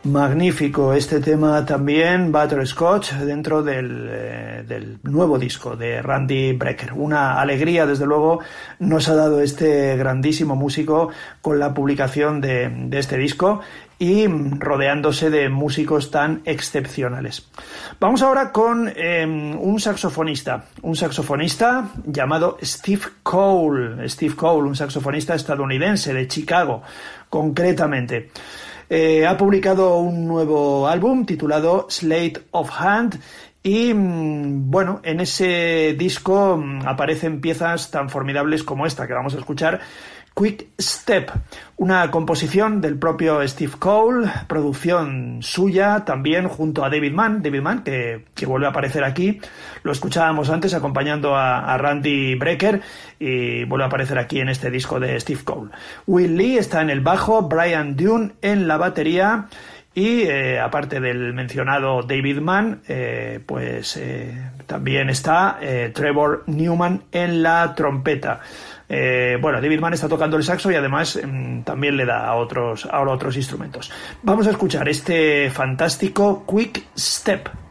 Magnífico este tema también, Butterscotch, dentro del nuevo disco de Randy Brecker. Una alegría, desde luego, nos ha dado este grandísimo músico con la publicación de este disco y rodeándose de músicos tan excepcionales. Vamos ahora con un saxofonista llamado Steve Cole, un saxofonista estadounidense de Chicago, concretamente. Ha publicado un nuevo álbum titulado Sleight of Hand y, bueno, en ese disco aparecen piezas tan formidables como esta que vamos a escuchar, Quick Step, una composición del propio Steve Cole, producción suya también junto a David Mann, que vuelve a aparecer aquí. Lo escuchábamos antes acompañando a Randy Brecker y vuelve a aparecer aquí en este disco de Steve Cole. Will Lee está en el bajo, Brian Dune en la batería y aparte del mencionado David Mann, también está Trevor Newman en la trompeta. David Mann está tocando el saxo y además también le da a otros instrumentos. Vamos a escuchar este fantástico Quick Step.